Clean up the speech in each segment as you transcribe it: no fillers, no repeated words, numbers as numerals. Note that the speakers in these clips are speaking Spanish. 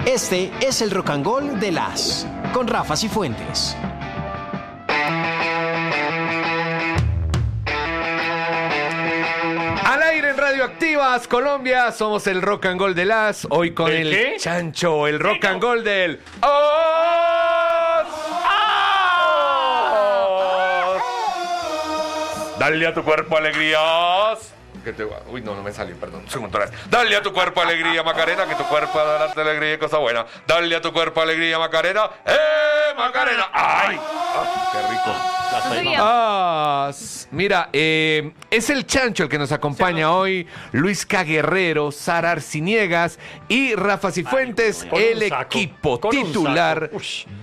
Este es el Rock and Roll de las con Rafa Cifuentes. Al aire en Radioactivas Colombia, somos el Rock and Roll de las. Hoy con el qué? Chancho, el Rock and Roll del ¡Os! Dale a tu cuerpo alegrías. Uy, no me salió, perdón. Segundo vez. Dale a tu cuerpo alegría, Macarena, que tu cuerpo va a darte alegría y cosa buena. Dale a tu cuerpo alegría, Macarena. Macarena! ¡Ay! ¡Qué rico! Mira, es el Chancho el que nos acompaña hoy, Luis K. Guerrero, Sara Arciniegas y Rafa Cifuentes, el equipo titular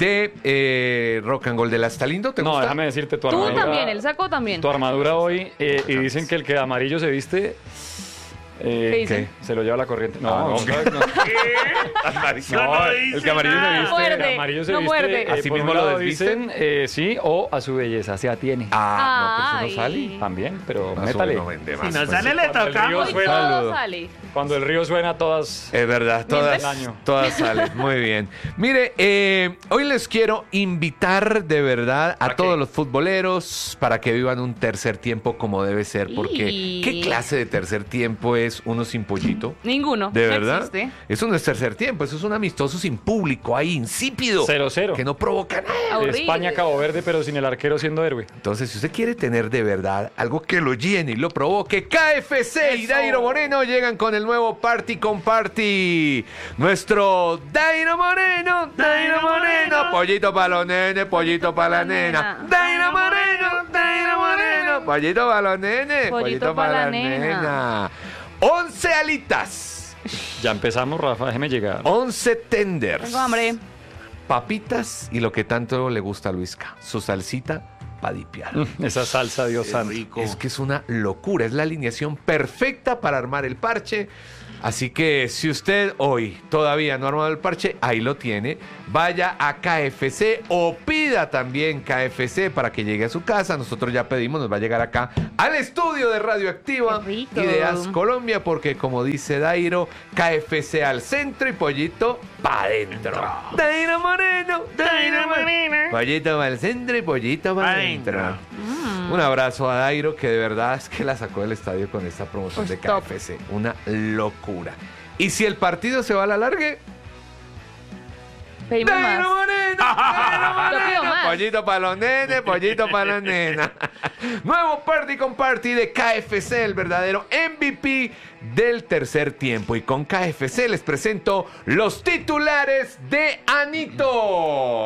de Rock and Roll de las. ¿Está lindo? ¿Te gusta? No, déjame decirte tu Tú armadura. también, el saco también. Tu armadura hoy, y dicen que el que de amarillo se viste... ¿Qué dicen? Se lo lleva la corriente. No, no. ¿sabes? No. No, el que amarillo se viste. muerde, El amarillo se no viste. muerde. ¿Así por mismo un lo lado desvisten? dicen, sí, o a su belleza se atiene. No, pero eso no Ay. sale. También, pero Más métale. o menos vende más, Si no pues. sale, le Cuando el río tocamos. Hoy suena, todo sale. cuando el río suena, todas... Es verdad, ¿Mientes? Año. todas salen. Muy bien. Mire, hoy les quiero invitar de verdad a todos los futboleros para que vivan un tercer tiempo como debe ser. Porque, Y- ¿qué clase de tercer tiempo es uno sin pollito? Ninguno. ¿De no verdad? existe. Eso no es tercer tiempo, eso es un amistoso sin público, ahí, insípido. 0-0. Que no provoca nada. Horrible. España-Cabo Verde, pero sin el arquero siendo héroe. Entonces, si usted quiere tener de verdad algo que lo llene y lo provoque, KFC y Dairo Moreno llegan con el nuevo Party con Party. Nuestro Dairo Moreno, pollito para los nenes, pollito para la nena. Dairo Moreno, pollito para los nenes, pollito para la nena. 11 alitas, Ya empezamos, Rafa, déjeme llegar. 11 tenders, Tengo hambre. papitas y lo que tanto le gusta a Luisca, su salsita para dipiar. Esa salsa, Dios santo. Es que es una locura, es la alineación perfecta para armar el parche. Así que si usted hoy todavía no ha armado el parche, ahí lo tiene. Vaya a KFC o pida también KFC para que llegue a su casa. Nosotros ya pedimos, nos va a llegar acá al estudio de Radioactiva Qué rico. Ideas Colombia, porque como dice Dairo, KFC al centro y pollito para adentro. Dairo Moreno, pollito para el centro y pollito para adentro. Un abrazo a Dairo, que de verdad es que la sacó del estadio con esta promoción de Pues top. KFC. Una locura. Y si el partido se va a la largue, Pedimos Dairo más. Moreno, Yo pido más. pollito para los nenes, pollito para las nenas. Nuevo Party con Party de KFC, el verdadero MVP del tercer tiempo. Y con KFC les presento los titulares de Anito.